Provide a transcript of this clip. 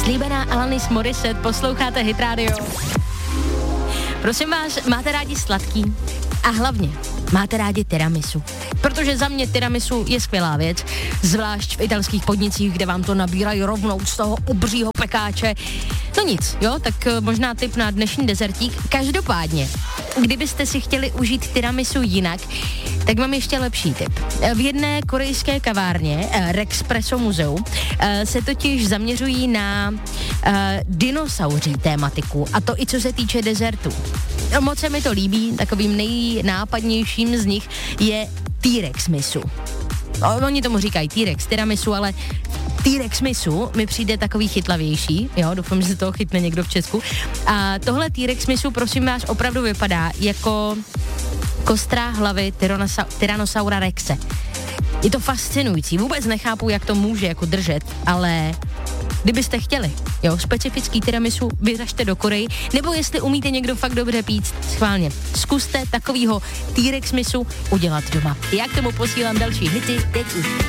Slíbená Alanis Morissette, posloucháte Hit Radio. Prosím vás, máte rádi sladký? A hlavně, máte rádi tiramisu? Protože za mě tiramisu je skvělá věc, zvlášť v italských podnicích, kde vám to nabírají rovnou z toho obřího pekáče. No nic, jo, tak možná tip na dnešní dezertík. Každopádně, kdybyste si chtěli užít tiramisu jinak, tak mám ještě lepší tip. V jedné korejské kavárně, Rexpresso Muzeum, se totiž zaměřují na dinosauří tématiku, a to i co se týče dezertu. Moc se mi to líbí, takovým nejnápadnějším z nich je T-Rex misu. Oni tomu říkají T-Rex tiramisu, ale T-Rex misu mi přijde takový chytlavější, jo, doufám, že se toho chytne někdo v Česku. A tohle T-Rex misu, prosím vás, opravdu vypadá jako kostra hlavy Tyrannosaura Rexe. Je to fascinující, vůbec nechápu, jak to může jako držet, ale kdybyste chtěli, jo, specifický tiramisu, vyražte do Koreji, nebo jestli umíte někdo fakt dobře pít, schválně, zkuste takovýho T-Rex misu udělat doma. Já k tomu posílám další hity teď už.